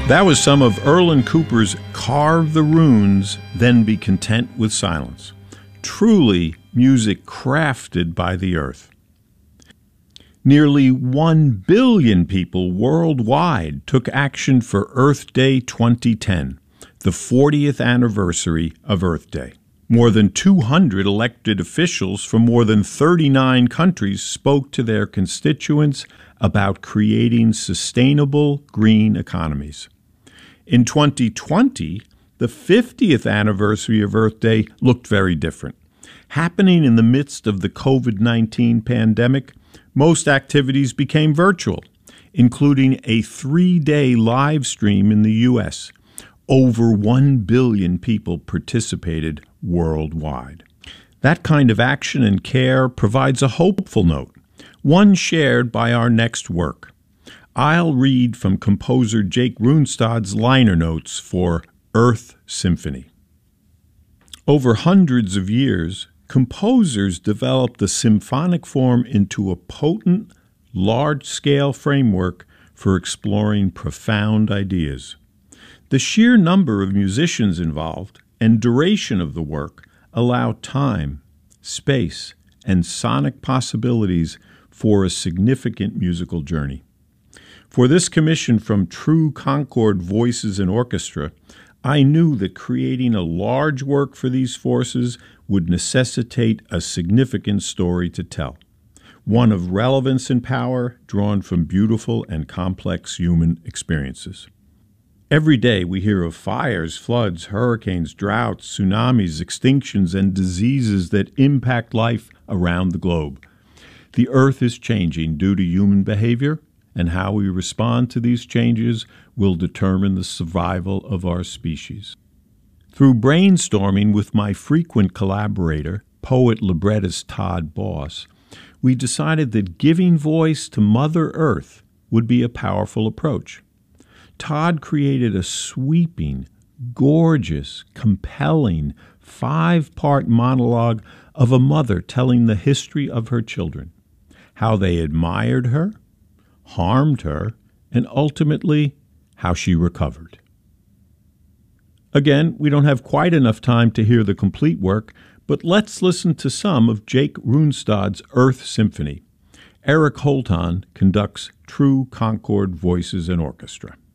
That was some of Erlen Cooper's Carve the Runes, Then Be Content with Silence. Truly music crafted by the earth. Nearly 1 billion people worldwide took action for Earth Day 2010, the 40th anniversary of Earth Day. More than 200 elected officials from more than 39 countries spoke to their constituents about creating sustainable green economies. In 2020, the 50th anniversary of Earth Day looked very different. Happening in the midst of the COVID-19 pandemic, most activities became virtual, including a 3-day live stream in the U.S. Over 1 billion people participated worldwide. That kind of action and care provides a hopeful note, one shared by our next work. I'll read from composer Jake Runestad's liner notes for Earth Symphony. Over hundreds of years, composers developed the symphonic form into a potent, large-scale framework for exploring profound ideas. The sheer number of musicians involved and duration of the work allow time, space, and sonic possibilities for a significant musical journey. For this commission from True Concord Voices and Orchestra, I knew that creating a large work for these forces would necessitate a significant story to tell, one of relevance and power drawn from beautiful and complex human experiences. Every day we hear of fires, floods, hurricanes, droughts, tsunamis, extinctions, and diseases that impact life around the globe. The earth is changing due to human behavior, and how we respond to these changes will determine the survival of our species. Through brainstorming with my frequent collaborator, poet librettist Todd Boss, we decided that giving voice to Mother Earth would be a powerful approach. Todd created a sweeping, gorgeous, compelling, 5-part monologue of a mother telling the history of her children, how they admired her, harmed her, and ultimately how she recovered. Again, we don't have quite enough time to hear the complete work, but let's listen to some of Jake Runestad's Earth Symphony. Eric Holton conducts True Concord Voices and Orchestra.